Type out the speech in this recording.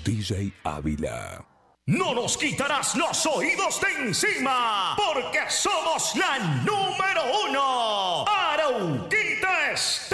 DJ Ávila. No nos quitarás los oídos de encima, porque somos la número 1. Arauquita